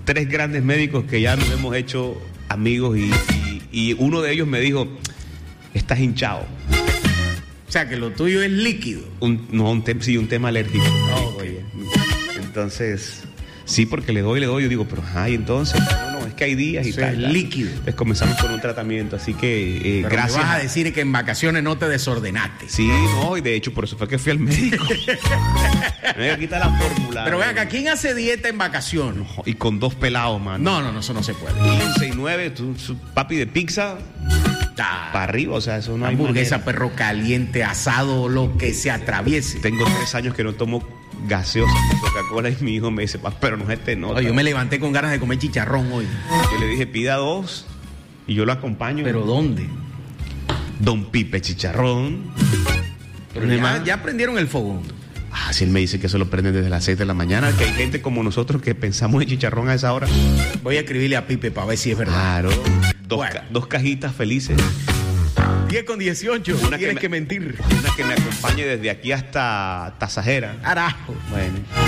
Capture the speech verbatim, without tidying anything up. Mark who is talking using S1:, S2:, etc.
S1: tres grandes médicos que ya nos hemos hecho amigos y, y, y uno de ellos me dijo, estás hinchado.
S2: O sea, que lo tuyo es líquido.
S1: Un, no, un tem, sí, un tema alérgico.
S2: Oh, oye.
S1: Entonces, sí, porque le doy, le doy, yo digo, pero ay, entonces, no, no, es que hay días y
S2: Eso
S1: tal.
S2: es líquido.
S1: Entonces comenzamos con un tratamiento, así que eh,
S2: Pero
S1: gracias.
S2: me vas a decir que en vacaciones no te desordenaste.
S1: Sí, no, y de hecho por eso fue que fui al médico. Me quita la fórmula.
S2: Pero vean acá, ¿quién hace dieta en vacaciones?
S1: Y con dos pelados, mano.
S2: No, no, no, eso no se puede.
S1: quince y nueve, tu, su papi de pizza
S2: Ah,
S1: para arriba, o sea, eso no hay
S2: hamburguesa,
S1: manera.
S2: perro caliente, asado, lo que se atraviese.
S1: Tengo tres años que no tomo gaseosa, Coca-Cola, y mi hijo me dice, "Pa, pero no es este, no".
S2: Oye, yo me levanté con ganas de comer chicharrón hoy.
S1: Yo le dije, pida dos y yo lo acompaño.
S2: ¿Pero dónde?
S1: Don Pipe Chicharrón.
S2: Pero
S1: ¿Dónde
S2: ya,
S1: más?
S2: ya prendieron el fogón.
S1: Ah, si él me dice que eso lo prenden desde las seis de la mañana, que hay gente como nosotros que pensamos en chicharrón a esa hora.
S2: Voy a escribirle a Pipe para ver si es verdad.
S1: Claro. Dos,
S2: Bueno.
S1: ca- dos cajitas felices.
S2: diez con dieciocho,
S1: Una
S2: tienes
S1: me-
S2: que mentir.
S1: Una que me acompañe desde aquí hasta Tasajera.
S2: Carajo.
S1: Bueno.